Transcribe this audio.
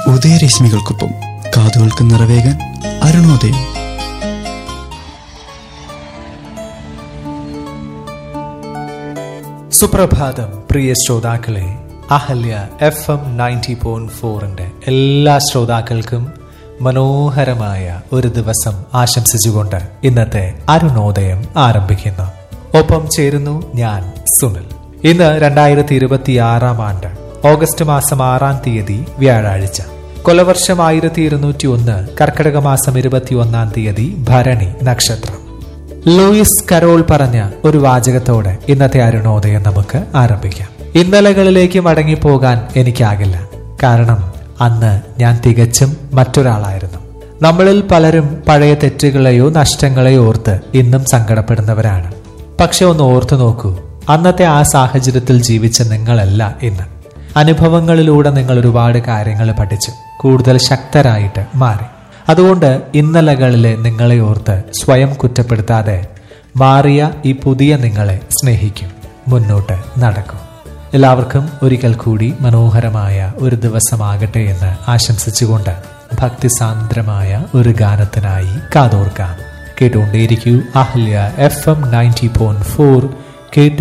ഉദയരശ്മികൾക്കൊപ്പം കാതുകൾക്ക് നിറവേകാൻ അരുണോദയം. സുപ്രഭാതം പ്രിയ ശ്രോതാക്കളെ. അഹല്യ FM 90.4 എല്ലാ ശ്രോതാക്കൾക്കും മനോഹരമായ ഒരു ദിവസം ആശംസിച്ചുകൊണ്ട് ഇന്നത്തെ അരുണോദയം ആരംഭിക്കുന്നു. ഒപ്പം ചേരുന്നു ഞാൻ സുനിൽ. ഇന്ന് 2026 ആണ്ട് ഓഗസ്റ്റ് മാസം 6-ാം തീയതി വ്യാഴാഴ്ച. കൊലവർഷം 1201, കർക്കിടക മാസം 21-ാം തീയതി ഭരണി നക്ഷത്രം. ലൂയിസ് കരോൾ പറഞ്ഞ ഒരു വാചകത്തോടെ ഇന്നത്തെ അരുണോദയം നമുക്ക് ആരംഭിക്കാം. ഇന്നലകളിലേക്ക് മടങ്ങിപ്പോകാൻ എനിക്കാകില്ല, കാരണം അന്ന് ഞാൻ തികച്ചും മറ്റൊരാളായിരുന്നു. നമ്മളിൽ പലരും പഴയ തെറ്റുകളെയോ നഷ്ടങ്ങളെയോ ഓർത്ത് ഇന്നും സങ്കടപ്പെടുന്നവരാണ്. പക്ഷെ ഒന്ന് ഓർത്തു നോക്കൂ, അന്നത്തെ ആ സാഹചര്യത്തിൽ ജീവിച്ച നിങ്ങളല്ല ഇന്ന്. അനുഭവങ്ങളിലൂടെ നിങ്ങൾ ഒരുപാട് കാര്യങ്ങൾ പഠിച്ചു, കൂടുതൽ ശക്തരായിട്ട് മാറി. അതുകൊണ്ട് ഇന്നലകളിലെ നിങ്ങളെ ഓർത്ത് സ്വയം കുറ്റപ്പെടുത്താതെ മാറിയ ഈ പുതിയ നിങ്ങളെ സ്നേഹിക്കും, മുന്നോട്ട് നടക്കും. എല്ലാവർക്കും ഒരിക്കൽ കൂടി മനോഹരമായ ഒരു ദിവസമാകട്ടെ എന്ന് ആശംസിച്ചുകൊണ്ട് ഭക്തിസാന്ദ്രമായ ഒരു ഗാനത്തിനായി കാതോർക്കാം. കേട്ടുകൊണ്ടേയിരിക്കൂ അഹല്യ FM 90.4.